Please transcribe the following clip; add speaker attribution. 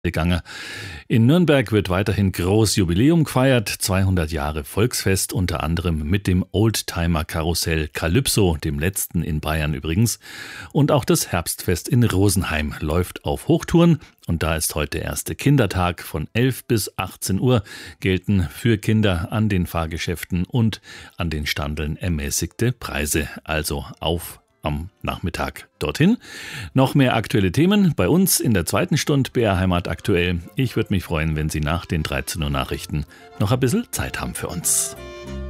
Speaker 1: gegangen. In Nürnberg wird weiterhin groß Jubiläum gefeiert, 200 Jahre Volksfest, unter anderem mit dem Oldtimer-Karussell Calypso, dem letzten in Bayern übrigens. Und auch das Herbstfest in Rosenheim läuft auf Hochtouren. Und da ist heute der erste Kindertag. Von 11 bis 18 Uhr gelten für Kinder an den Fahrgeschäften und an den Standeln ermäßigte Preise. Also auf am Nachmittag dorthin. Noch mehr aktuelle Themen bei uns in der zweiten Stunde BR Heimat aktuell. Ich würde mich freuen, wenn Sie nach den 13 Uhr Nachrichten noch ein bisschen Zeit haben für uns.